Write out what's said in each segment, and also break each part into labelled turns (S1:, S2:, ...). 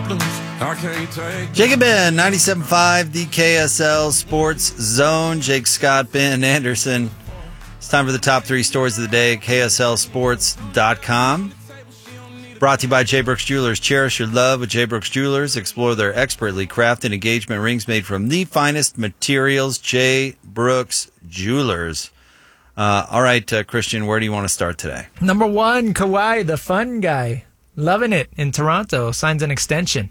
S1: problems I can't take.
S2: Jake and Ben, 97.5, the KSL Sports Zone. Jake Scott, Ben Anderson. It's time for the top three stories of the day at KSLSports.com. Brought to you by J. Brooks Jewelers. Cherish your love with J. Brooks Jewelers. Explore their expertly crafted engagement rings made from the finest materials. J. Brooks Jewelers. All right, Christian, where do you want to start today?
S3: Number one, Kawhi, the fun guy. Loving it in Toronto. Signs an extension.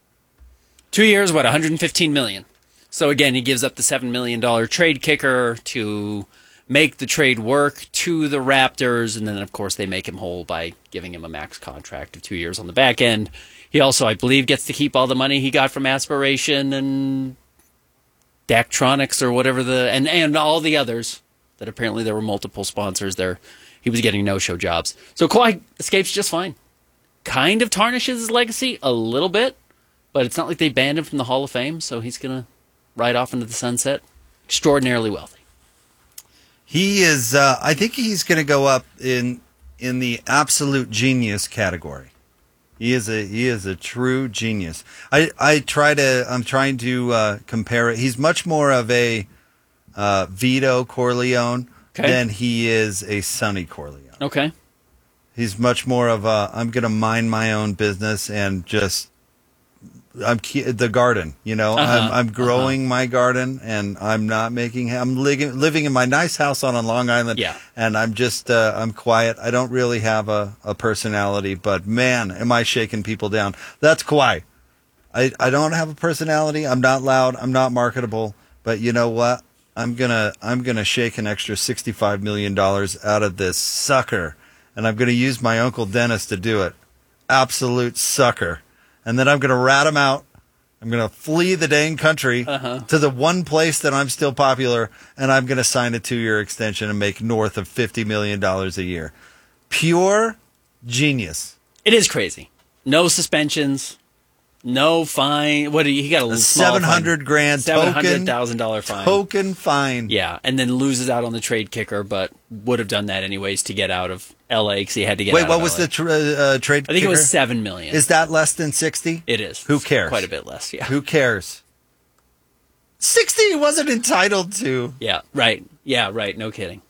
S4: 2 years, $115 million. So again, he gives up the $7 million trade kicker to make the trade work to the Raptors, and then, of course, they make him whole by giving him a max contract of 2 years on the back end. He also, I believe, gets to keep all the money he got from Aspiration and Daktronics or whatever and all the others that apparently there were multiple sponsors there. He was getting no-show jobs. So Kawhi escapes just fine. Kind of tarnishes his legacy a little bit, but it's not like they banned him from the Hall of Fame, so he's going to ride off into the sunset. Extraordinarily wealthy.
S2: He is, I think he's going to go up in the absolute genius category. He is a true genius. I'm trying to compare it. He's much more of a Vito Corleone than he is a Sonny Corleone.
S4: Okay.
S2: He's much more of a, I'm going to mind my own business and just, the garden, you know, I'm growing my garden and I'm not making, I'm living in my nice house on Long Island.
S4: Yeah.
S2: And I'm just, I'm quiet. I don't really have a personality, but man, am I shaking people down. That's Kawhi. I don't have a personality. I'm not loud. I'm not marketable, but you know what? I'm going to shake an extra $65 million out of this sucker. And I'm going to use my Uncle Dennis to do it. Absolute sucker. And then I'm going to rat him out. I'm going to flee the dang country to the one place that I'm still popular, and I'm going to sign a 2-year extension and make north of $50 million a year. Pure genius.
S4: It is crazy. No suspensions. No fine. What he got a
S2: $700,000
S4: $700,000 fine.
S2: Token fine.
S4: Yeah, and then loses out on the trade kicker, but would have done that anyways to get out of L.A. because he had to get.
S2: Wait,
S4: out
S2: what
S4: of
S2: was
S4: LA.
S2: the trade kicker?
S4: I think it was $7 million.
S2: Is that less than 60?
S4: It is.
S2: Who cares?
S4: Quite a bit less. Yeah.
S2: Who cares? 60 he wasn't entitled to.
S4: Yeah. Right. Yeah. Right. No kidding.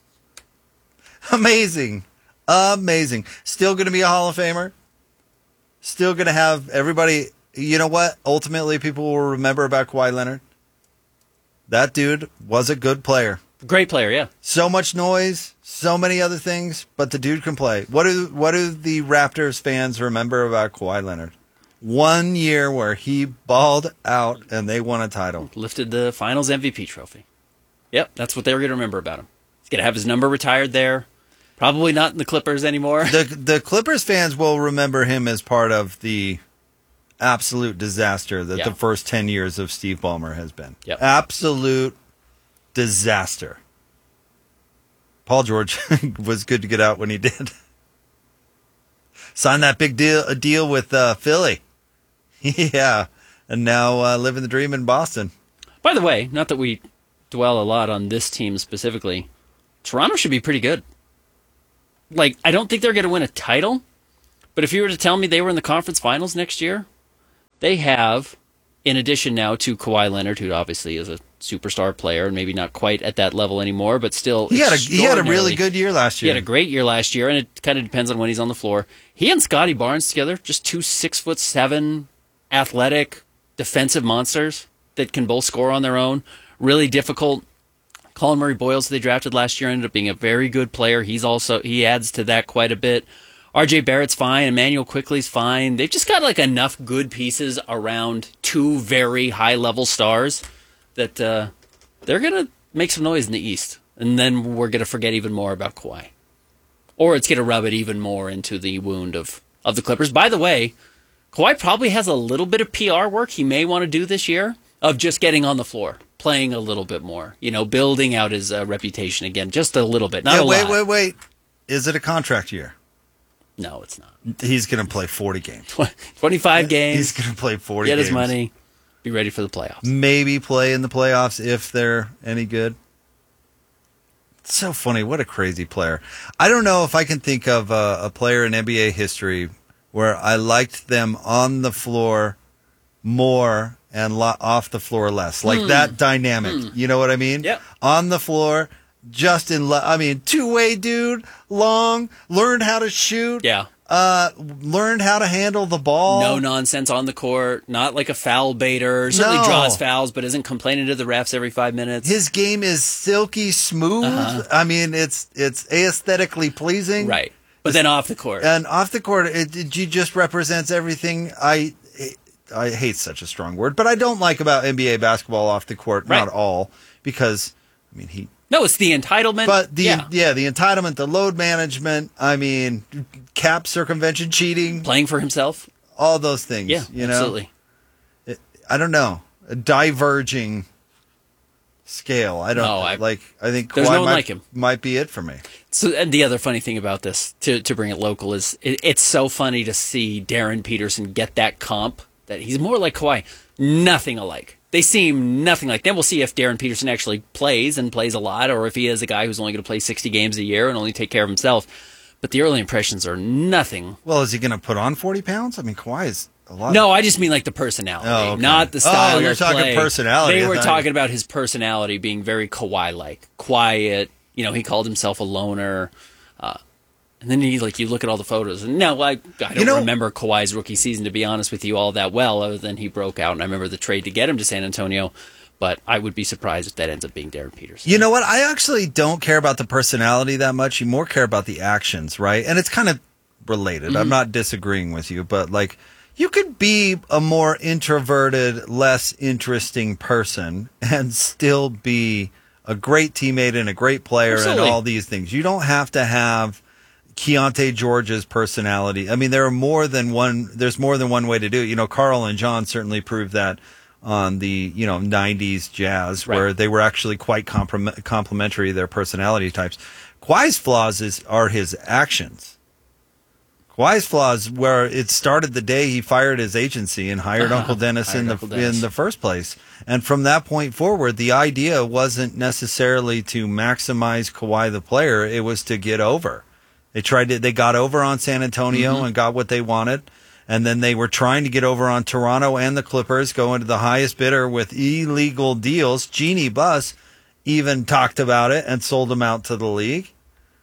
S2: Amazing. Still going to be a Hall of Famer. Still going to have everybody. You know what? Ultimately, people will remember about Kawhi Leonard. That dude was a good player.
S4: Great player, yeah.
S2: So much noise, so many other things, but the dude can play. What do the Raptors fans remember about Kawhi Leonard? 1 year where he balled out and they won a title.
S4: Lifted the Finals MVP trophy. Yep, that's what they were going to remember about him. He's going to have his number retired there. Probably not in the Clippers anymore.
S2: The Clippers fans will remember him as part of the absolute disaster that the first 10 years of Steve Ballmer has been.
S4: Yep.
S2: Absolute disaster. Paul George was good to get out when he did. Signed that big deal with Philly. Yeah. And now living the dream in Boston.
S4: By the way, not that we dwell a lot on this team specifically, Toronto should be pretty good. Like, I don't think they're going to win a title, but if you were to tell me they were in the conference finals next year, they have, in addition now to Kawhi Leonard, who obviously is a superstar player and maybe not quite at that level anymore, but still
S2: he had a really good year last year.
S4: He had a great year last year, and it kind of depends on when he's on the floor. He and Scotty Barnes together, just two 6'7", athletic, defensive monsters that can both score on their own. Really difficult. Colin Murray-Boyles, who they drafted last year, ended up being a very good player. He adds to that quite a bit. RJ Barrett's fine. Emmanuel Quickley's fine. They've just got like enough good pieces around two very high-level stars that they're going to make some noise in the East. And then we're going to forget even more about Kawhi. Or it's going to rub it even more into the wound of the Clippers. By the way, Kawhi probably has a little bit of PR work he may want to do this year of just getting on the floor, playing a little bit more, building out his reputation again, just a little bit. Not a lot.
S2: Wait. Is it a contract year?
S4: No, it's not.
S2: He's going to play 40 games.
S4: 25 games.
S2: He's going to play 40
S4: games. Get
S2: his
S4: money. Be ready for the playoffs.
S2: Maybe play in the playoffs if they're any good. It's so funny. What a crazy player. I don't know if I can think of a player in NBA history where I liked them on the floor more and off the floor less. Like that dynamic. You know what I mean?
S4: Yep.
S2: On the floor, just two-way dude, long, learned how to shoot.
S4: Yeah.
S2: Learned how to handle the ball.
S4: No nonsense on the court. Not like a foul baiter. Certainly
S2: No.
S4: draws fouls, but isn't complaining to the refs every 5 minutes.
S2: His game is silky smooth. I mean, it's aesthetically pleasing.
S4: Right. But then off the court.
S2: And off the court, he just represents everything I hate such a strong word, but I don't like about NBA basketball off the court.
S4: Right.
S2: Not all, because I mean
S4: No, it's the entitlement.
S2: But the entitlement, the load management. I mean, cap circumvention, cheating,
S4: playing for himself.
S2: all those things.
S4: Yeah,
S2: you know?
S4: absolutely.
S2: I don't know, a diverging scale. I don't I think
S4: there's
S2: Kawhi
S4: no one like him.
S2: might be it for me.
S4: So, and the other funny thing about this, to bring it local, is it's so funny to see Darren Peterson get that comp that he's more like Kawhi. Nothing alike. They seem nothing like. Then we'll see if Darren Peterson actually plays and plays a lot, or if he is a guy who's only going to play 60 games a year and only take care of himself. But the early impressions are nothing.
S2: Well, is he going to put on 40 pounds? I mean, Kawhi is a lot.
S4: No, I just mean like the personality,
S2: Oh, okay.
S4: not the style
S2: you're
S4: of
S2: talking
S4: play.
S2: personality.
S4: They
S2: I
S4: were
S2: thought-
S4: talking about his personality being very Kawhi-like, quiet. You know, he called himself a loner. And then you look at all the photos. And no, I don't remember Kawhi's rookie season, to be honest with you, all that well, other than he broke out. And I remember the trade to get him to San Antonio. But I would be surprised if that ends up being Darren Peterson.
S2: You know what? I actually don't care about the personality that much. You more care about the actions, right? And it's kind of related. I'm not disagreeing with you, but like, you could be a more introverted, less interesting person and still be a great teammate and a great player.
S4: Absolutely.
S2: And all these things. You don't have to have Keontae George's personality. I mean, there's more than one way to do it. You know, Carl and John certainly proved that on the 90s Jazz,
S4: Right.
S2: where they were actually quite complementary, their personality types. Kawhi's flaws are his actions. Kawhi's flaws, where it started the day he fired his agency and hired Uncle Dennis in the first place. And from that point forward, the idea wasn't necessarily to maximize Kawhi the player, it was to get over. They got over on San Antonio and got what they wanted. And then they were trying to get over on Toronto and the Clippers, going to the highest bidder with illegal deals. Jeannie Buss even talked about it and sold him out to the league.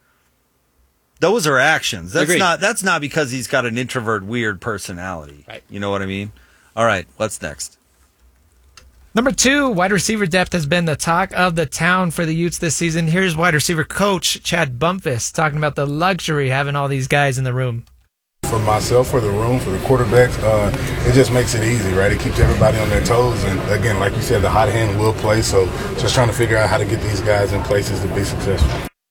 S2: Those are actions.
S4: Agreed.
S2: That's not because he's got an introvert, weird personality.
S4: Right.
S2: You know what I mean? All right, what's next?
S3: Number 2, wide receiver depth has been the talk of the town for the Utes this season. Here's wide receiver coach Chad Bumphis talking about the luxury having all these guys in the room.
S5: For myself, for the room, for the quarterbacks, it just makes it easy, right? It keeps everybody on their toes. And again, like you said, the hot hand will play. So just trying to figure out how to get these guys in places to be successful.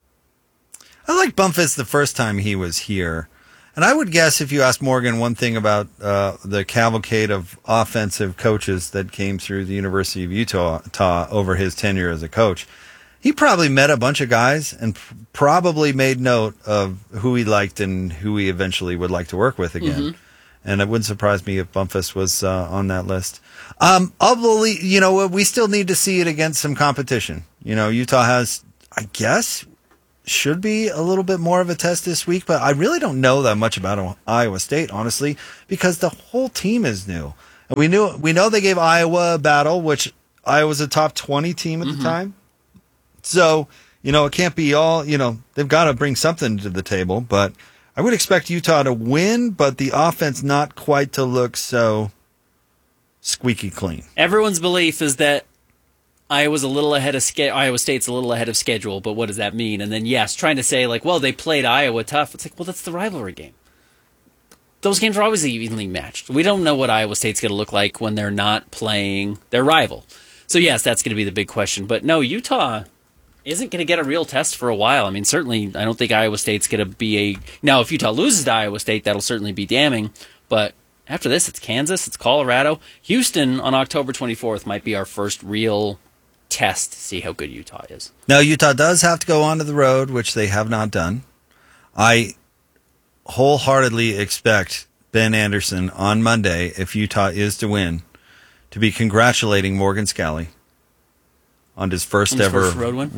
S2: I like Bumphis the first time he was here. And I would guess if you asked Morgan one thing about the cavalcade of offensive coaches that came through the University of Utah over his tenure as a coach, he probably met a bunch of guys and probably made note of who he liked and who he eventually would like to work with again. And it wouldn't surprise me if Bumphis was on that list. I'll believe, we still need to see it against some competition. Utah has, I guess, should be a little bit more of a test this week, but I really don't know that much about Iowa State, honestly, because the whole team is new. And we know they gave Iowa a battle, which Iowa's a top 20 team at the time. So, it can't be all, they've got to bring something to the table, but I would expect Utah to win, but the offense not quite to look so squeaky clean.
S4: Everyone's belief is that Iowa State's a little ahead of schedule, but what does that mean? And then, yes, trying to say, they played Iowa tough. It's like, well, that's the rivalry game. Those games are always evenly matched. We don't know what Iowa State's going to look like when they're not playing their rival. So, yes, that's going to be the big question. But, no, Utah isn't going to get a real test for a while. I mean, certainly, I don't think Iowa State's going to be Now, if Utah loses to Iowa State, that'll certainly be damning. But after this, it's Kansas, it's Colorado. Houston on October 24th might be our first real test to see how good Utah is.
S2: Now, Utah does have to go onto the road, which they have not done. I wholeheartedly expect Ben Anderson on Monday, if Utah is to win, to be congratulating Morgan Scalley on his first ever
S4: road win?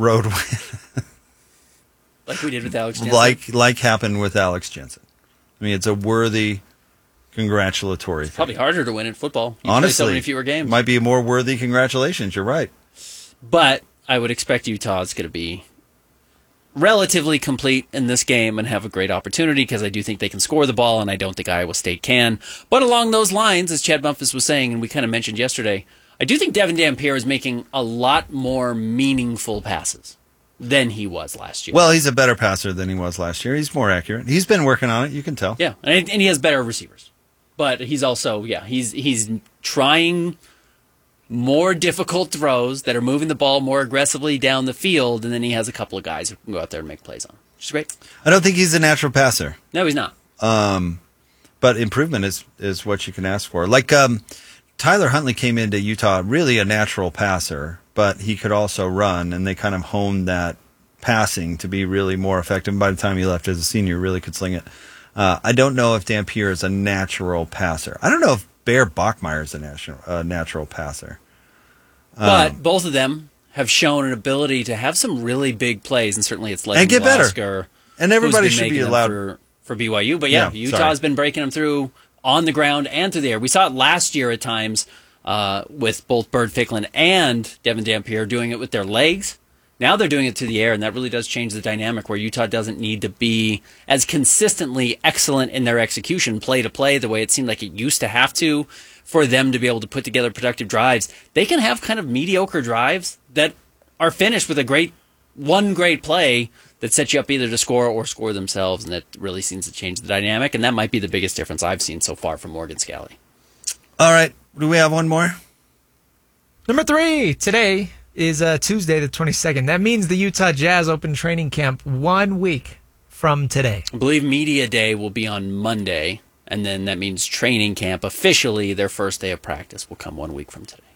S4: Like we did with Alex Jensen.
S2: like happened with Alex Jensen. I mean, it's a worthy congratulatory thing.
S4: Probably harder to win in football. You play
S2: Honestly,
S4: so many fewer games.
S2: might be a more worthy congratulations. You're right.
S4: But I would expect Utah's going to be relatively complete in this game and have a great opportunity because I do think they can score the ball, and I don't think Iowa State can. But along those lines, as Chad Bumpus was saying, and we kind of mentioned yesterday, I do think Devin Dampier is making a lot more meaningful passes than he was last year.
S2: Well, he's a better passer than he was last year. He's more accurate. He's been working on it. You can tell.
S4: Yeah, and he has better receivers. But he's also, he's trying more difficult throws that are moving the ball more aggressively down the field, and then he has a couple of guys who can go out there and make plays on, which is great.
S2: I don't think he's a natural passer.
S4: No, he's not.
S2: But improvement is what you can ask for. Like Tyler Huntley came into Utah really a natural passer, but he could also run, and they kind of honed that passing to be really more effective. And by the time he left as a senior, really could sling it. I don't know if Dampier is a natural passer. I don't know if Bear Bachmeier is a natural passer.
S4: But both of them have shown an ability to have some really big plays, and certainly it's like
S2: And get better.
S4: Oscar,
S2: And everybody
S4: who's been
S2: should be
S4: making them
S2: allowed
S4: for BYU. But
S2: Yeah,
S4: Utah
S2: sorry.
S4: has been breaking them through on the ground and through the air. We saw it last year at times with both Bird Ficklin and Devin Dampier doing it with their legs. Now they're doing it to the air, and that really does change the dynamic where Utah doesn't need to be as consistently excellent in their execution, play to play, the way it seemed like it used to have to for them to be able to put together productive drives. They can have kind of mediocre drives that are finished with one great play that sets you up either to score or score themselves, and that really seems to change the dynamic, and that might be the biggest difference I've seen so far from Morgan Scalley.
S2: All right. Do we have one more?
S3: Number 3, today is Tuesday the 22nd. That means the Utah Jazz open training camp 1 week from today.
S4: I believe Media Day will be on Monday, and then that means training camp, officially their first day of practice, will come 1 week from today.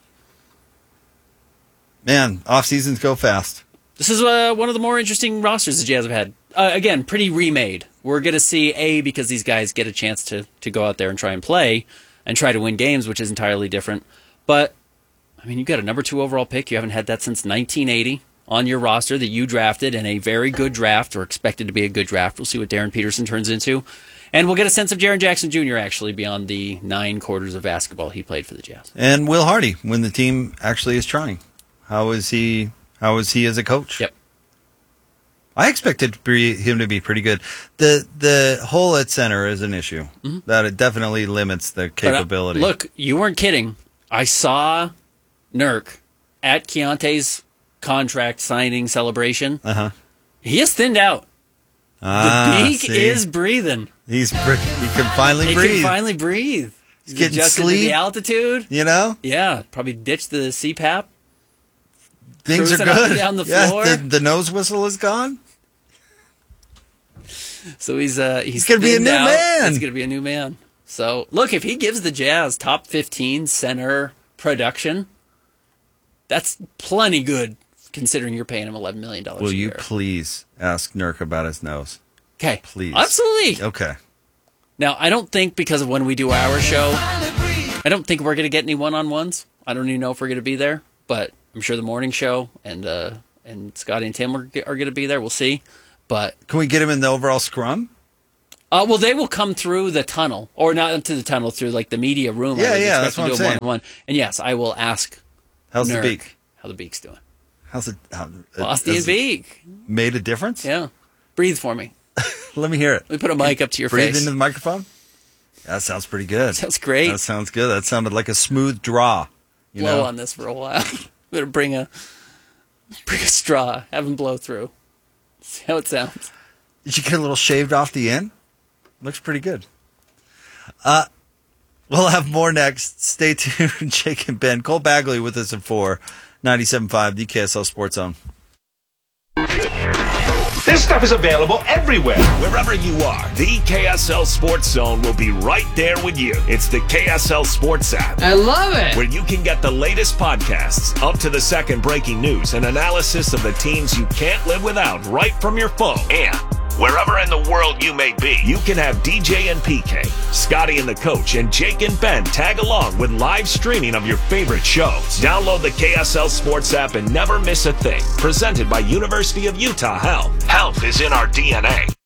S2: Man, off seasons go fast.
S4: This is one of the more interesting rosters the Jazz have had. Again, pretty remade. We're going to see, because these guys get a chance to go out there and try and play and try to win games, which is entirely different. But, I mean, you've got a number 2 overall pick. You haven't had that since 1980 on your roster that you drafted in a very good draft, or expected to be a good draft. We'll see what Darren Peterson turns into. And we'll get a sense of Jaren Jackson Jr., actually, beyond the 9 quarters of basketball he played for the Jazz.
S2: And Will Hardy, when the team actually is trying. How is he as a coach?
S4: Yep.
S2: I expected him to be pretty good. The hole at center is an issue. Mm-hmm. That it definitely limits the capability.
S4: But, look, you weren't kidding. I saw Nurk at Keontae's contract signing celebration.
S2: Uh-huh.
S4: He is thinned out. The beak is breathing.
S2: He can finally breathe.
S4: He can finally breathe.
S2: He's getting
S4: adjusted
S2: sleep.
S4: to the altitude.
S2: You know?
S4: Yeah, probably ditched the CPAP.
S2: Things are
S4: Cruising up
S2: good.
S4: and down the floor.
S2: The nose whistle is gone.
S4: So he's
S2: going to be a new man.
S4: He's going to be a new man. So, look, if he gives the Jazz top 15 center production, that's plenty good considering you're paying him $11 million a year.
S2: Will you please ask Nurk about his nose?
S4: Okay.
S2: Please.
S4: Absolutely.
S2: Okay.
S4: Now, I don't think because of when we do our show, I don't think we're going to get any one-on-ones. I don't even know if we're going to be there, but I'm sure the morning show and Scotty and Tim are going to be there. We'll see. But
S2: can we get him in the overall scrum?
S4: Well, they will come through the tunnel, or not into the tunnel, through like the media room.
S2: Yeah, that's what I'm saying.
S4: One-on-one. And yes, I will ask.
S2: How's
S4: Nurk
S2: the beak?
S4: How the beak's doing?
S2: How's it?
S4: Losty and beak.
S2: Made a difference?
S4: Yeah. Breathe for me.
S2: Let me hear it.
S4: Let me put a mic up to your
S2: Breathe
S4: face.
S2: into the microphone? That sounds pretty good.
S4: Sounds great.
S2: That sounds good. That sounded like a smooth draw.
S4: Blow on this for a while. Better bring a straw. Have him blow through. See how it sounds.
S2: Did you get a little shaved off the end? Looks pretty good. We'll have more next. Stay tuned. Jake and Ben. Cole Bagley with us at 4, 97.5, the KSL Sports Zone.
S6: This stuff is available everywhere.
S7: Wherever you are, the KSL Sports Zone will be right there with you. It's the KSL Sports app.
S8: I love it.
S7: Where you can get the latest podcasts, up to the second breaking news, and analysis of the teams you can't live without right from your phone. And wherever in the world you may be, you can have DJ and PK, Scotty and the Coach, and Jake and Ben tag along with live streaming of your favorite shows. Download the KSL Sports app and never miss a thing. Presented by University of Utah Health. Health is in our DNA.